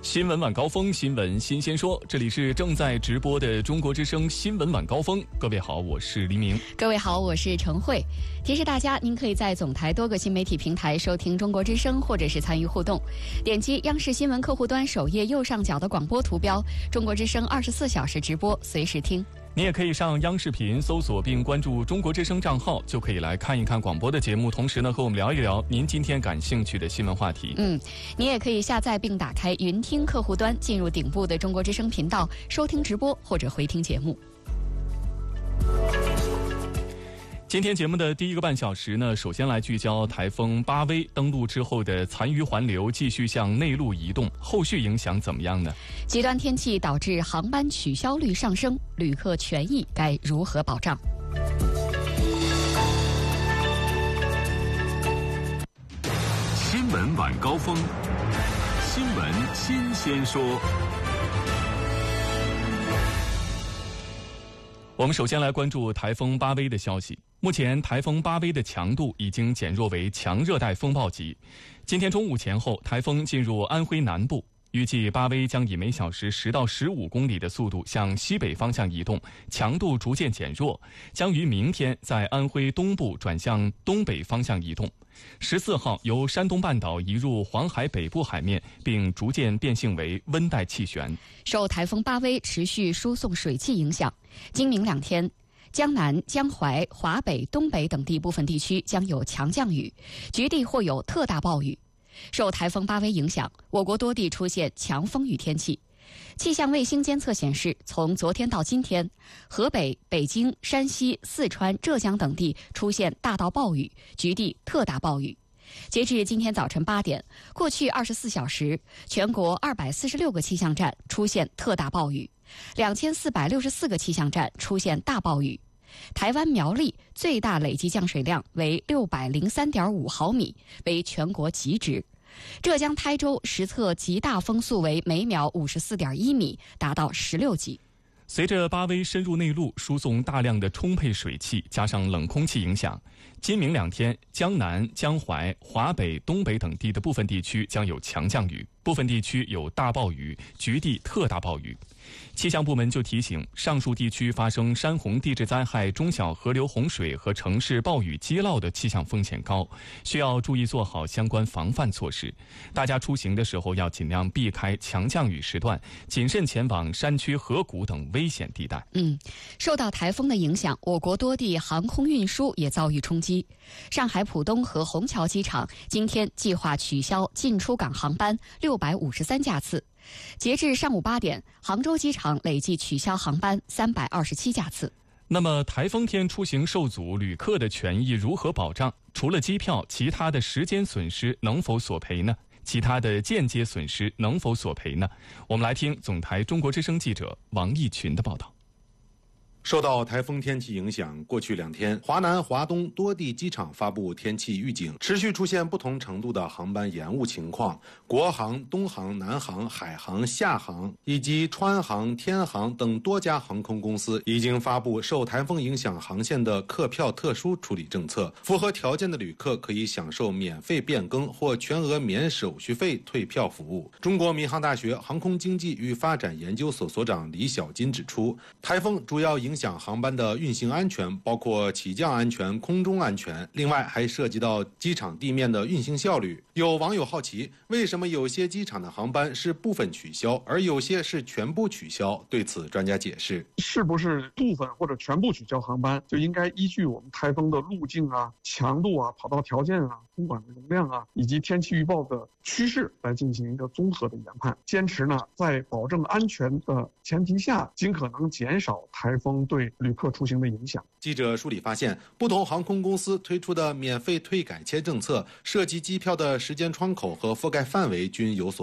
新闻晚高峰，新闻新鲜说，这里是正在直播的中国之声新闻晚高峰。各位好，我是黎明。 各位好，我是陈慧。提示大家，您可以在总台多个新媒体平台收听中国之声，或者是参与互动。点击央视新闻客户端首页右上角的广播图标，中国之声24小时直播，随时听。 你也可以上央视频搜索并关注中国之声账号，就可以来看一看广播的节目，同时呢和我们聊一聊您今天感兴趣的新闻话题。 你也可以下载并打开云听客户端，进入顶部的中国之声频道，收听直播或者回听节目。 今天节目的第一个半小时呢，首先来聚焦台风巴威登陆之后的残余环流继续向内陆移动，后续影响怎么样呢？ 极端天气导致航班取消率上升，旅客权益该如何保障？ 新闻晚高峰，新闻新鲜说。 我们首先来关注台风巴威的消息。目前台风巴威的强度已经减弱为强热带风暴级。今天中午前后，台风进入安徽南部，预计巴威将以每小时10到15公里的速度向西北方向移动，强度逐渐减弱，将于明天在安徽东部转向东北方向移动。14号由山东半岛移入黄海北部海面，并逐渐变性为温带气旋。 受台风巴威持续输送水汽影响，今明2天，江南、江淮、华北、东北等地部分地区将有强降雨，局地或有特大暴雨。受台风巴威影响，我国多地出现强风雨天气。气象卫星监测显示，从昨天到今天，河北、北京、山西、四川、浙江等地出现大到暴雨，局地特大暴雨。截至今天早晨8点，过去24小时，全国246个气象站出现特大暴雨，2464个气象站出现大暴雨。台湾苗栗最大累计降水量为603.5毫米，为全国极值。浙江台州实测极大风速为每秒54.1米，达到16级。 随着巴威深入内陆，输送大量的充沛水汽，加上冷空气影响，今明2天，江南、江淮、华北、东北等地的部分地区将有强降雨，部分地区有大暴雨，局地特大暴雨。气象部门就提醒，上述地区发生山洪地质灾害、中小河流洪水和城市暴雨积涝的气象风险高，需要注意做好相关防范措施。大家出行的时候要尽量避开强降雨时段，谨慎前往山区、河谷等危险地带。 受到台风的影响，我国多地航空运输也遭遇冲击。上海浦东和虹桥机场今天计划取消进出港航班653架次。截至上午8点，杭州机场累计取消航班327架次。 那么台风天出行受阻，旅客的权益如何保障？除了机票，其他的时间损失能否索赔呢？其他的间接损失能否索赔呢？我们来听总台中国之声记者王义群的报道。 受到台风天气影响，过去2天，华南、华东多地机场发布天气预警，持续出现不同程度的航班延误情况。国航、东航、南航、海航、厦航以及川航、天航等多家航空公司已经发布受台风影响航线的客票特殊处理政策，符合条件的旅客可以享受免费变更或全额免手续费退票服务。中国民航大学航空经济与发展研究所所长李小金指出，台风主要影响航班的运行安全，包括起降安全、空中安全，另外还涉及到机场地面的运行效率。有网友好奇，为什么有些机场的航班是部分取消，而有些是全部取消？对此，专家解释， 是不是部分或者全部取消航班，就应该依据我们台风的路径啊、强度啊、跑道条件啊、空管的容量啊，以及天气预报的趋势来进行一个综合的研判。坚持呢，在保证安全的前提下，尽可能减少台风对旅客出行的影响。 记者梳理发现，不同航空公司推出的免费退改签政策，涉及机票的时间窗口和覆盖范围均有所